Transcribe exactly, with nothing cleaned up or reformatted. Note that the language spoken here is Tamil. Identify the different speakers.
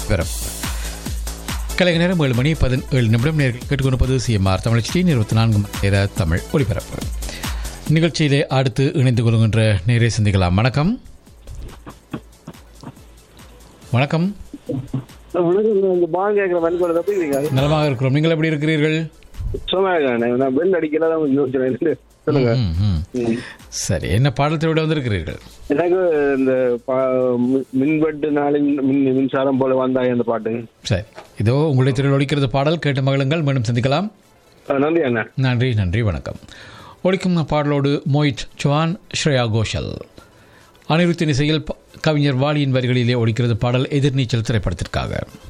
Speaker 1: பிறப்பு கலைஞர் நேரம் ஏழு மணி பதினேழு நிமிடம் நேர்கள் கேட்டுக்கொண்டிருப்பது சிஎம்ஆர் தமிழச்சி இருபத்தி நான்கு மணி நேர தமிழ் ஒலிபரப்பு நிகழ்ச்சியிலே அடுத்து இணைந்து கொள்கின்ற நேரே சந்திக்கலாம். வணக்கம் வணக்கம் நலமாக இருக்கிறோம். நீங்கள் எப்படி இருக்கிறீர்கள்? சரி, என்ன பாடத்தோட வந்திருக்கிறீர்கள்?
Speaker 2: எனக்கு இந்த மின்வெட்டு நாளின் மின்சாரம் போல வந்தாய் அந்த பாட்டு.
Speaker 1: சரி, இதோ உங்களுடைய திரையில் ஒலிக்கிறது பாடல். கேட்ட மகளுங்கள். மீண்டும் சந்திக்கலாம்.
Speaker 2: நன்றி அண்ணா.
Speaker 1: நன்றி நன்றி வணக்கம். ஒலிக்கும் பாடலோடு மோஹித் சௌஹான், ஸ்ரேயா கோஷல், அனிருத்தின் இசையில் கவிஞர் வாலியின் வரிகளிலே ஒலிக்கிறது பாடல் எதிர்நீச்சல் திரைப்படத்திற்காக.